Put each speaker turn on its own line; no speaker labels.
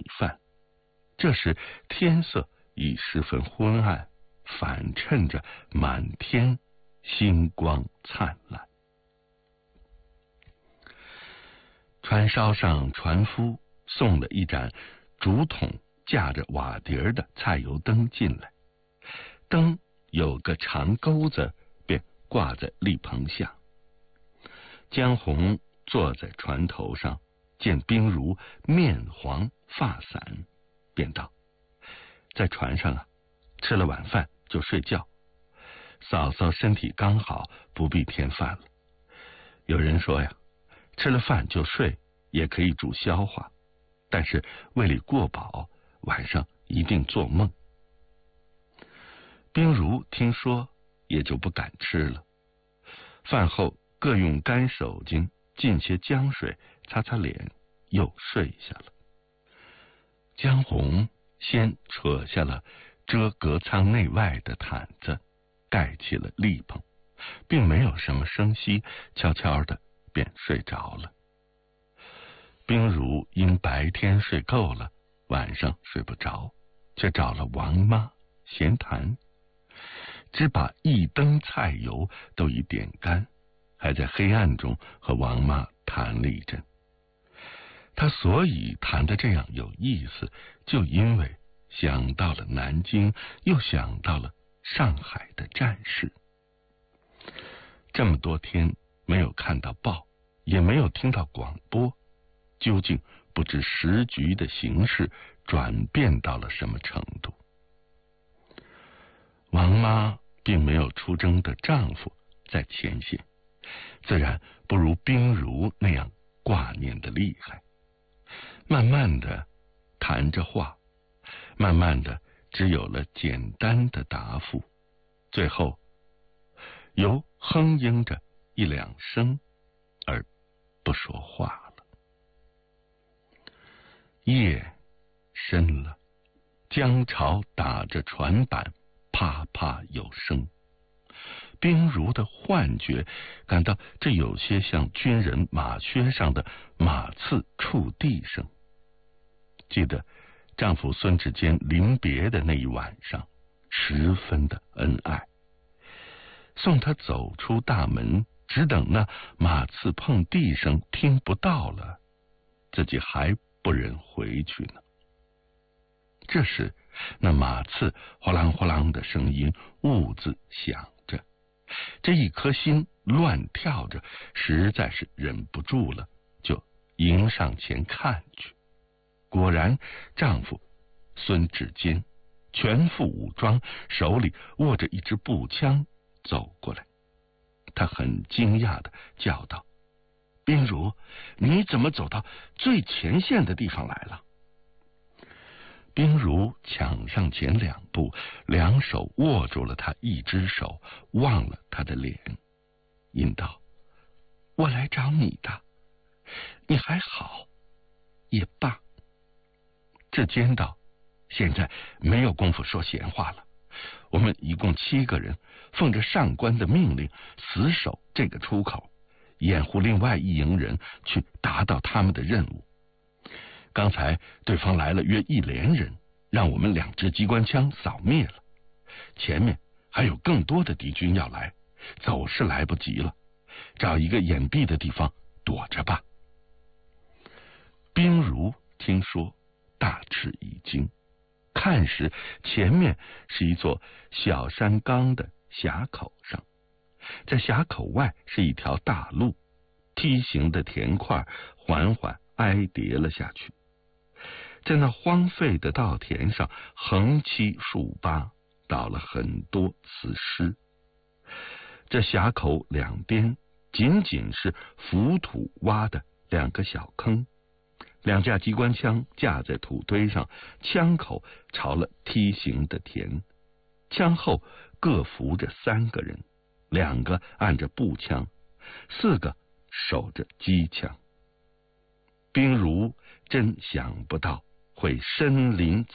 米饭。这时天色已十分昏暗，反衬着满天星光灿烂。船梢上，船夫送了一盏竹筒架着瓦碟的菜油灯进来，灯有个长钩子，便挂在立棚下。江红坐在船头上，见冰如面黄发散，便道：在船上啊，吃了晚饭就睡觉，嫂嫂身体刚好，不必添饭了。有人说呀，吃了饭就睡也可以助消化，但是胃里过饱，晚上一定做梦。冰如听说也就不敢吃了，饭后各用干手巾浸些姜水擦擦脸，又睡下了。江红先扯下了遮隔舱内外的毯子，盖起了立棚，并没有什么声息，悄悄的便睡着了。冰如因白天睡够了，晚上睡不着，却找了王妈闲谈，只把一灯菜油都已点干，还在黑暗中和王妈谈了一阵。他所以谈得这样有意思，就因为想到了南京，又想到了上海的战事。这么多天没有看到报，也没有听到广播，究竟不知时局的形势转变到了什么程度。王妈并没有出征的丈夫在前线，自然不如冰如那样挂念的厉害。慢慢的谈着话，慢慢的只有了简单的答复，最后由哼嘤着一两声而不说话了。夜深了，江潮打着船板啪啪有声。冰如的幻觉感到这有些像军人马靴上的马刺触地声。记得丈夫孙志坚临别的那一晚上，十分的恩爱。送他走出大门，只等那马刺碰地声听不到了，自己还不忍回去呢。这时那马刺哗啷哗啷的声音兀自响着，这一颗心乱跳着，实在是忍不住了，就迎上前看去。果然丈夫孙志坚全副武装，手里握着一支步枪走过来。他很惊讶地叫道：冰如，你怎么走到最前线的地方来了？冰如抢上前2步，两手握住了他一只手，望了他的脸，吟道：我来找你的，你还好也罢。志坚道：现在没有功夫说闲话了，我们一共7个人，奉着上官的命令，死守这个出口，掩护另外一营人去达到他们的任务。刚才对方来了约1连人，让我们2支机关枪扫灭了，前面还有更多的敌军要来，走是来不及了，找一个掩蔽的地方躲着吧。冰如听说，大吃一惊，看时前面是一座小山岗的峡口上，在峡口外是一条大路，梯形的田块缓缓挨叠了下去。在那荒废的稻田上，横七竖八倒了很多死尸。这峡口两边仅仅是浮土挖的2个小坑，2架机关枪架在土堆上，枪口朝了梯形的田，枪后各扶着3个人，2个按着步枪，4个守着机枪。冰如真想不到会身临